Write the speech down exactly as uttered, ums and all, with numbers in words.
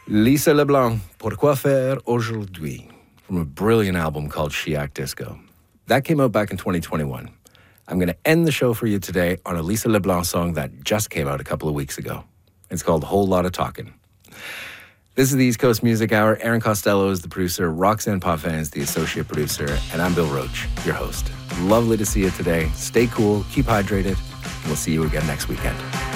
Lisa Leblanc, Pourquoi faire aujourd'hui? From a brilliant album called Chiac Disco. That came out back in twenty twenty-one. I'm going to end the show for you today on a Lisa Leblanc song that just came out a couple of weeks ago. It's called Whole Lotta Talkin'. This is the East Coast Music Hour. Aaron Costello is the producer, Roxanne Potvin is the associate producer, and I'm Bill Roach, your host. Lovely to see you today. Stay cool, keep hydrated, and we'll see you again next weekend.